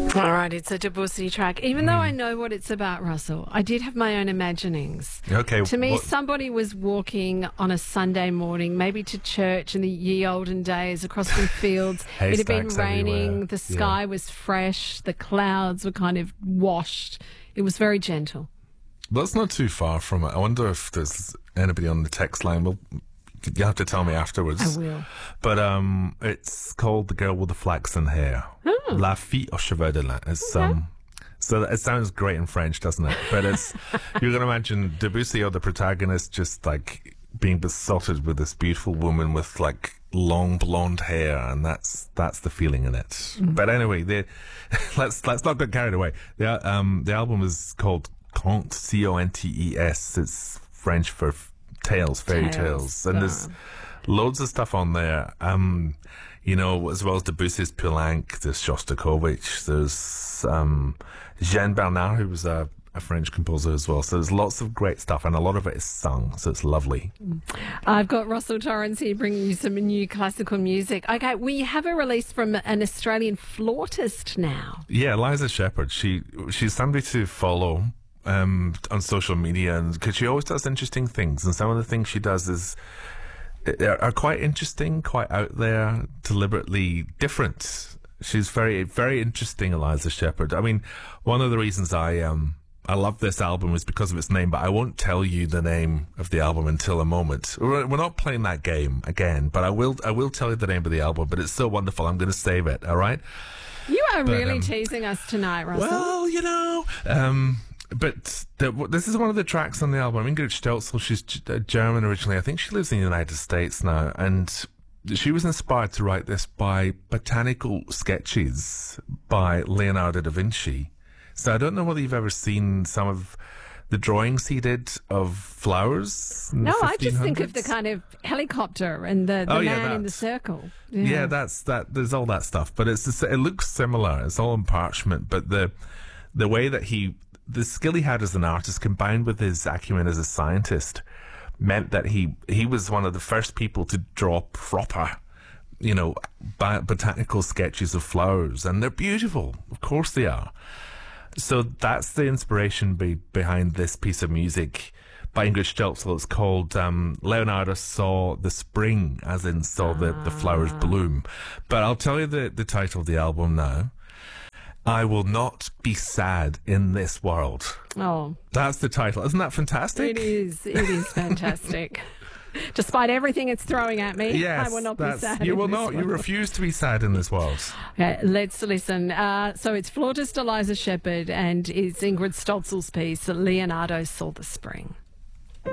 All right, it's a Debussy track. Even though I know what it's about, Russell, I did have my own imaginings. Okay. To me, somebody was walking on a Sunday morning, maybe to church in the ye olden days, across some fields. It had been Haystacks raining, everywhere. the sky was fresh, the clouds were kind of washed. It was very gentle. That's not too far from it. I wonder if there's anybody on the text line. Well, you have to tell me afterwards. I will. But it's called The Girl with the Flaxen Hair. La Fille aux Cheveux de Lin. It's, so it sounds great in French, doesn't it? But it's you're going to imagine Debussy or the protagonist just like being besotted with this beautiful woman with like long blonde hair, and that's the feeling in it. But anyway, let's not get carried away. The album is called Contes, Contes. It's French for tales, fairy tales, and there's loads of stuff on there. You know, as well as Debussy's Poulenc, there's Shostakovich, there's Jean Bernard, who was a French composer as well. So there's lots of great stuff, and a lot of it is sung, so it's lovely. I've got Russell Torrens here bringing you some new classical music. Okay, we have a release from an Australian flautist now. Yeah, Liza Shepherd. She's somebody to follow on social media, and because she always does interesting things, and some of the things she does are quite interesting, quite out there, deliberately different. She's very, very interesting, Liza Shepherd. I mean, one of the reasons I love this album is because of its name, but I won't tell you the name of the album until a moment. We're not playing that game again, but I will tell you the name of the album. But it's so wonderful, I'm going to save it. All right. You are really teasing us tonight, Russell. Well, you know. But this is one of the tracks on the album. Ingrid Stelzel, she's German originally. I think she lives in the United States now. And she was inspired to write this by botanical sketches by Leonardo da Vinci. So I don't know whether you've ever seen some of the drawings he did of flowers. No, I just think of the kind of helicopter and the man in the circle. Yeah, that's that. There's all that stuff. But it looks similar. It's all on parchment. But the way that the skill he had as an artist combined with his acumen as a scientist meant that he was one of the first people to draw proper, you know, botanical sketches of flowers. And they're beautiful. Of course they are. So that's the inspiration behind this piece of music by Ingrid Stelzel. It's called Leonardo Saw the Spring, as in saw the flowers bloom. But I'll tell you the title of the album now. I Will Not Be Sad in This World. Oh. That's the title. Isn't that fantastic? It is fantastic. Despite everything it's throwing at me, yes, I will not be sad. You will not. You refuse to be sad in this world. Okay, let's listen. So it's flautist Liza Shepherd, and it's Ingrid Stolzel's piece, Leonardo Saw the Spring.